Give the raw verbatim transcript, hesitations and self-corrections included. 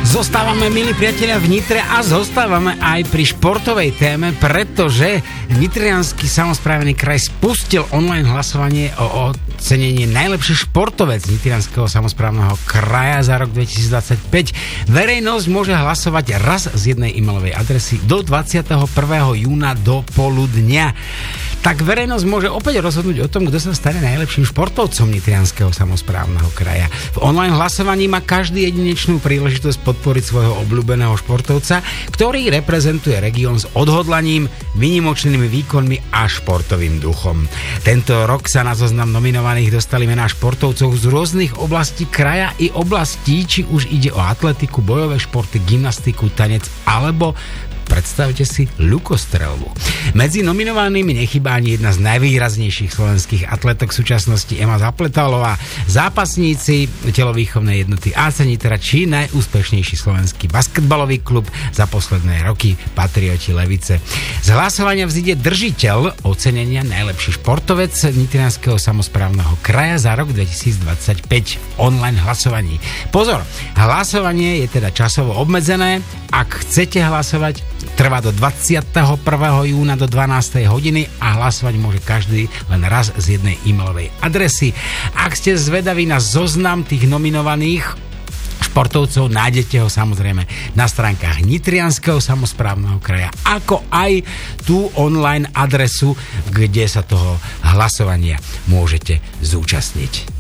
Zostávame, milí priatelia, v Nitre a zostávame aj pri športovej téme, pretože Nitriansky samosprávny kraj spustil online hlasovanie o ocenenie najlepší športovec Nitrianskeho samosprávneho kraja za rok dvetisícdvadsaťpäť. Verejnosť môže hlasovať raz z jednej e-mailovej adresy do dvadsiateho prvého júna do poludnia. Tak verejnosť môže opäť rozhodnúť o tom, kto sa stane najlepším športovcom Nitrianskeho samosprávneho kraja. V online hlasovaní má každý jedinečnú príležitosť podporiť svojho obľúbeného športovca, ktorý reprezentuje región s odhodlaním, výnimočnými výkonmi a športovým duchom. Tento rok sa na zoznam nominovaných dostali mená športovcov z rôznych oblastí kraja i oblastí, či už ide o atletiku, bojové športy, gymnastiku, tanec alebo predstavte si ľukostrelbu. Medzi nominovanými nechybá ani jedna z najvýraznejších slovenských atletok v súčasnosti Ema Zapletalová, zápasníci telovýchovnej jednoty á cé Nitra či najúspešnejší slovenský basketbalový klub za posledné roky Patrioti Levice. Z hlasovania vzíde držiteľ ocenenia najlepší športovec Nitrianskeho samosprávneho kraja za rok dvetisícdvadsaťpäť v online hlasovaní. Pozor, hlasovanie je teda časovo obmedzené. Ak chcete hlasovať, trvá do dvadsiateho prvého júna do dvanástej hodiny a hlasovať môže každý len raz z jednej e-mailovej adresy. Ak ste zvedaví na zoznam tých nominovaných športovcov, nájdete ho samozrejme na stránkach Nitrianskeho samosprávneho kraja, ako aj tú online adresu, kde sa toho hlasovania môžete zúčastniť.